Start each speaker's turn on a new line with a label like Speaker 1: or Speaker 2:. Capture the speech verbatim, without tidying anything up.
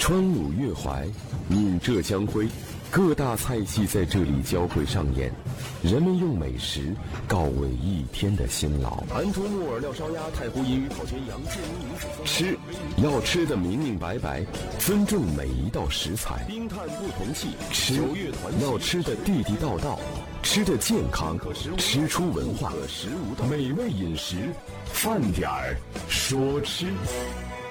Speaker 1: 川鲁粤淮，闽浙江徽，各大菜系在这里交汇上演，人们用美食告慰一天的辛劳。安图木耳料烧鸭、太湖银鱼烤全羊、建宁明水吃要吃得明明白白，尊重每一道食材。冰炭不同气，吃要吃得地地道道，吃得健康，吃出文化。美味饮食，饭点儿说吃。